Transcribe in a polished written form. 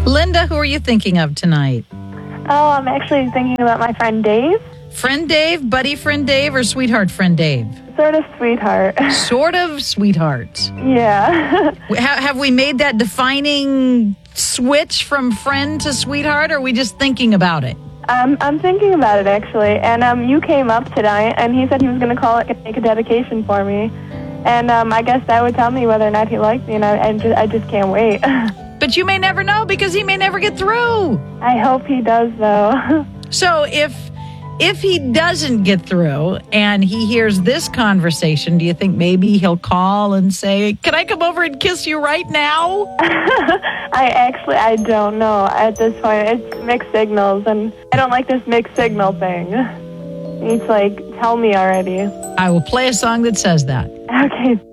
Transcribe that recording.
Linda, who are you thinking of tonight? Oh, I'm actually thinking about my friend Dave. Friend Dave, buddy friend Dave, or sweetheart friend Dave? Sort of sweetheart. Sort of sweetheart. Yeah. Have we made that defining switch from friend to sweetheart, or are we just thinking about it? I'm thinking about it, actually. And you came up tonight, and he said he was going to call it and make a dedication for me. And I guess that would tell me whether or not he liked me, and I just can't wait. But you may never know because he may never get through. I hope he does, though. So if he doesn't get through and he hears this conversation, do you think maybe he'll call and say, "Can I come over and kiss you right now?" I don't know at this point. It's mixed signals, and I don't like this mixed signal thing. It's like, tell me already. I will play a song that says that. Okay.